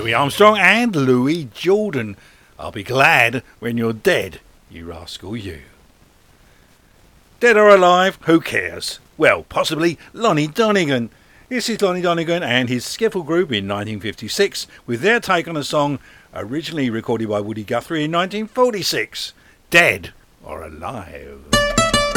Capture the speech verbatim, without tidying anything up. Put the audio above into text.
Louis Armstrong and Louis Jordan. I'll be glad when you're dead, you rascal you. Dead or alive, who cares? Well, possibly Lonnie Donegan. This is Lonnie Donegan and his Skiffle Group in nineteen fifty-six with their take on a song originally recorded by Woody Guthrie in nineteen forty-six. Dead or Alive.